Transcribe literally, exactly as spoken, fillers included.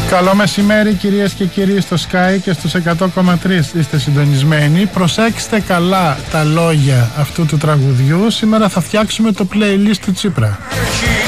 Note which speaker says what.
Speaker 1: Καλό μεσημέρι κυρίες και κύριοι στο Sky και στους εκατό κόμμα τρία είστε συντονισμένοι. Προσέξτε καλά τα λόγια αυτού του τραγουδιού. Σήμερα θα φτιάξουμε το playlist του Τσίπρα.